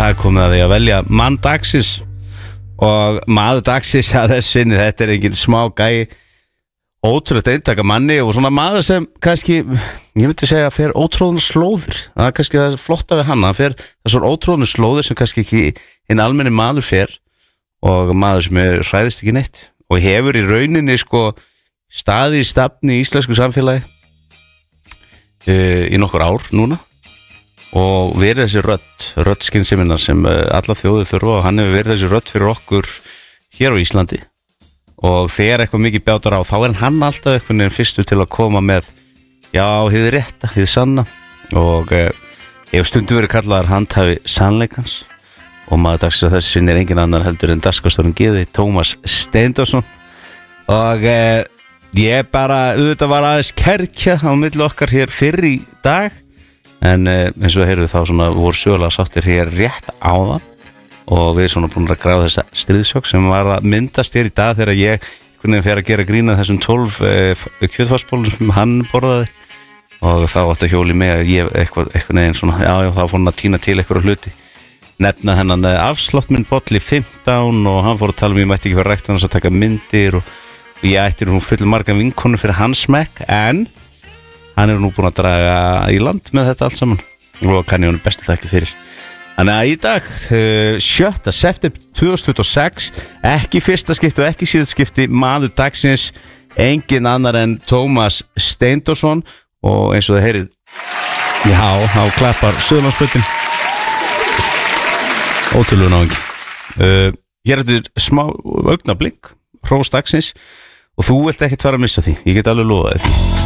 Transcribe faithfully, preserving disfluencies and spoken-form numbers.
það er komið að því að velja mann dagsins og maður dagsins að þess sinni, þetta er engin smá gæi, ótrúlega eintaka manni og svona maður sem kannski, ég myndi segja að fer ótrúðun slóður, það er kannski það flotta við hann, hann fer þessar ótrúðun slóður sem kannski ekki hinn almenni maður fer og maður sem er hræðist ekki neitt og hefur í rauninni sko staði í stafni í íslensku samfélagi uh, í nokkur ár núna og verið þessi rödd, röddskynseminnar sem alla þjóðir þurfa og hann hefur verið þessi rödd fyrir okkur hér á Íslandi og þegar eitthvað mikið bjátar á þá er hann alltaf eitthvað nefn fyrstu til að koma með já, hið rétta, hið sanna og eh, hefur stundum verið kallaðar handhafi sannleikans og maður dagsins að þessi sinni er engin annar heldur en dagskrárstjórinn Gíði Tómas Steindórsson og eh, ég bara auðvitað var aðeins kerkja á milli okkar hér fyrr í dag en eh, eins og heyrðu þá svona voru sögulega sáttir hér rétt áðan og við erum svona búin að gráða þessa stríðsjók sem var að myndast hér í dag þegar ég hvernig fer að gera grína þessum tólf eh, kjötfarsbólum sem hann borðaði og þá átti að hjóli með að ég eitthvað, eitthvað neginn svona, já já þá fór hann að tína til eitthvað hluti nefna hennan afslátt minn bolli fimmtán og hann fór að tala um ég mætti ekki fyrir rækt hans að taka myndir og, og ég ættir hún full marga vinkonu fyrir hans smekk en hann er nú búin að draga í land með þetta allt saman og kann ég hann bestu þakki fyrir. Þannig að í dag, sjötta september tvö þúsund tuttugu og sex, ekki fyrsta skipti og ekki síðasta skipti, maður dagsins, engin annar en Tómas Steindórsson og eins og það heyrir, já, þá klappar Suðurlandsbrautin. Ótrúlega náðingi. Uh, hér er þetta smá augnablink, hrós dagsins og þú vilt ekkert fara að missa því, ég get alveg lofaði því.